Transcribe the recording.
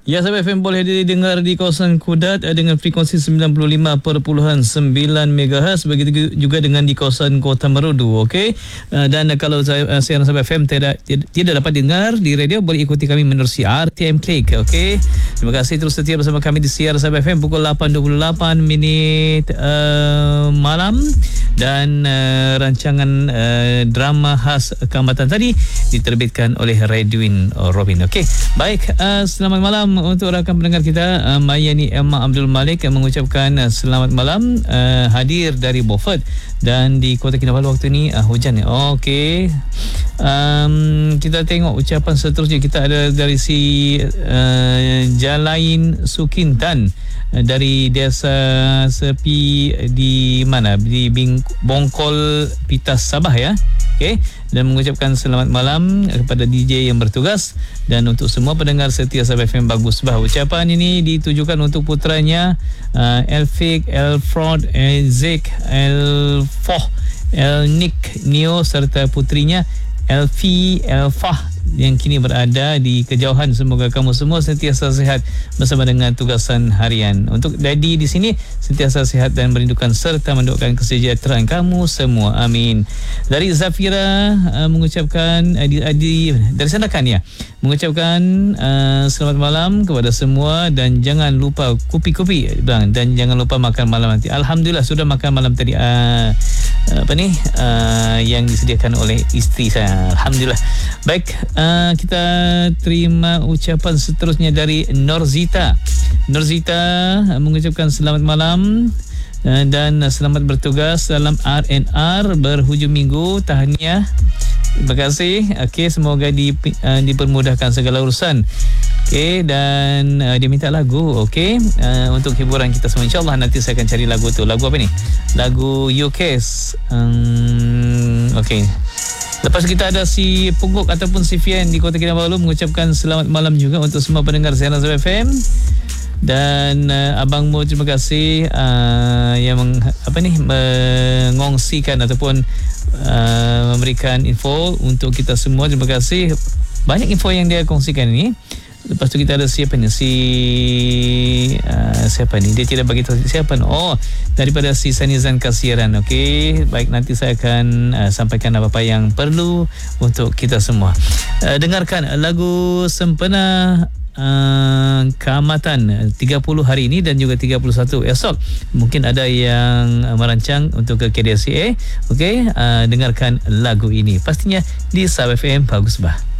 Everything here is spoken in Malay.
Ya, sahabat FM boleh didengar di kawasan Kudat dengan frekuensi 95.9 MHz, begitu juga dengan di kawasan Kota Merudu, okey. Dan kalau siaran sahabat FM tidak dapat dengar di radio, boleh ikuti kami menerusi RTM Click, okey. Terima kasih terus setia bersama kami di siaran sahabat FM pukul 8.28 malam, dan rancangan drama khas Kambatan tadi diterbitkan oleh Redwin Robin. Okey, baik, selamat malam untuk rakan pendengar kita. Mayani Emma Abdul Malik mengucapkan selamat malam, hadir dari Beaufort, dan di Kota Kinabalu waktu ni hujan. Okey, kita tengok ucapan seterusnya. Kita ada dari si Jalain Sukintan dari Desa Sepi di mana, di Bongkol Pitas, Sabah, ya. Okey, dan mengucapkan selamat malam kepada DJ yang bertugas dan untuk semua pendengar setia Sabah FM Bagus Bah. Ucapan ini ditujukan untuk putranya Elfik, Elfrod, Elzik, Elfoh, Elnik, Neo serta putrinya Elfi, Elfah yang kini berada di kejauhan. Semoga kamu semua sentiasa sihat bersama dengan tugasan harian. Untuk Daddy di sini, sentiasa sihat dan merindukan serta mendoakan kesejahteraan kamu semua. Amin. Dari Zafira mengucapkan dari Sandakan, ya, mengucapkan selamat malam kepada semua dan jangan lupa kupi-kupi bang, dan jangan lupa makan malam nanti. Alhamdulillah sudah makan malam tadi, yang disediakan oleh isteri saya. Alhamdulillah. Baik, kita terima ucapan seterusnya dari Norzita. Norzita mengucapkan selamat malam dan selamat bertugas dalam RNR berhujung minggu. Tahniah. Terima kasih. Okey, semoga dipermudahkan segala urusan. Okey, dan dia minta lagu, okey, untuk hiburan kita semua. InsyaAllah nanti saya akan cari lagu tu. Lagu apa ni? Lagu UKS. Okey. Lepas kita ada si Pungguk ataupun si Fian di Kota Kinabalu mengucapkan selamat malam juga untuk semua pendengar siaran Sabah FM. Dan Abang Mo, terima kasih yang mengongsikan ataupun memberikan info untuk kita semua. Terima kasih. Banyak info yang dia kongsikan ini. Lepas tu kita ada siapa ni? Siapa ni? Dia tidak bagi tahu siapa. Daripada si Sanizan Kasiran. Okey, baik, nanti saya akan sampaikan apa-apa yang perlu untuk kita semua. Dengarkan lagu Sempena Keamatan 30 hari ini dan juga 31 esok. Mungkin ada yang merancang untuk ke KDSCA. Okey, dengarkan lagu ini pastinya di Sabah FM Bagus Bah.